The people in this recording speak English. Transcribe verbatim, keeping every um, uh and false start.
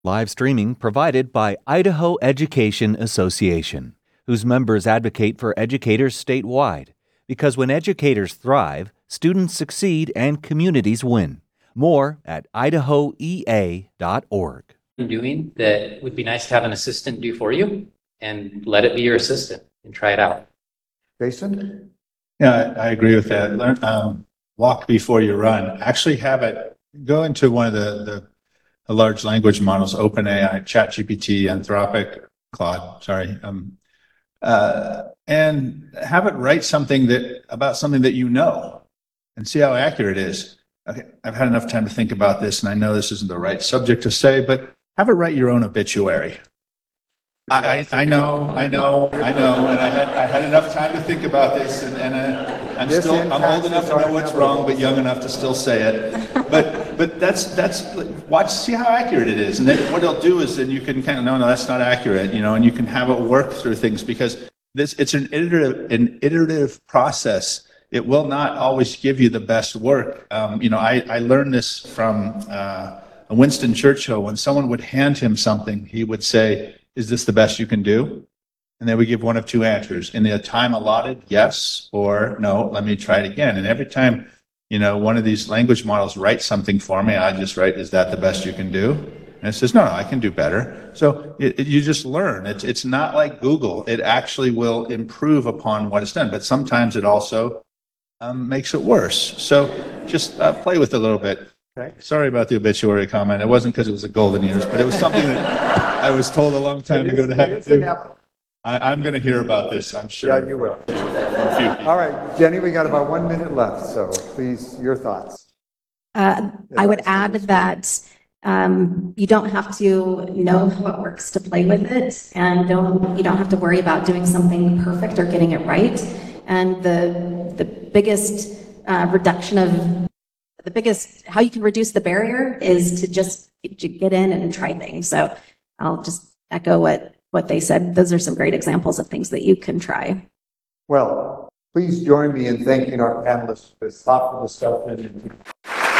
Live streaming provided by Idaho Education Association, whose members advocate for educators statewide. Because when educators thrive, students succeed and communities win. More at idaho e a dot org. Doing that would be nice to have an assistant do for you, and let it be your assistant and try it out. Jason? Yeah, I, I agree with that. Learn, um, walk before you run. Actually have it, go into one of the, the, the large language models, OpenAI, ChatGPT, Anthropic, Claude, sorry. Um, uh, and have it write something that, about something that you know, and see how accurate it is. Okay, I've had enough time to think about this, and I know this isn't the right subject to say, but have it write your own obituary. I, I, I know, I know, I know, and I had, I had enough time to think about this, and, and uh, I'm This still, I'm old impacts enough to our know what's wrong, but young enough to still say it. But, but that's, that's, watch, see how accurate it is, and then what it'll do is then you can kind of, no, no, that's not accurate, you know, and you can have it work through things, because this, it's an iterative, an iterative process. It will not always give you the best work. Um, you know, I, I learned this from uh, Winston Churchill. When someone would hand him something, he would say, "Is this the best you can do?" And they would give one of two answers. In the time allotted, yes, or no, let me try it again. And every time, you know, one of these language models writes something for me, I just write, "Is that the best you can do?" And it says, no, no, I can do better. So it, it, you just learn. It's, it's not like Google. It actually will improve upon what it's done. But sometimes it also um, makes it worse. So just uh, play with it a little bit. Okay. Sorry about the obituary comment. It wasn't because it was a golden years, but it was something that I was told a long time ago to have to do. I, I'm going to hear about this, I'm sure. Yeah, you will. All right, Jenny, we got about one minute left, so please, your thoughts. Uh, I would add that um, you don't have to know how it works to play with it, and don't you don't have to worry about doing something perfect or getting it right. And the the biggest uh, reduction of the biggest how you can reduce the barrier is to just to get in and try things. So I'll just echo what what they said. Those are some great examples of things that you can try. Well, please join me in thanking our panelists for this thoughtful discussion and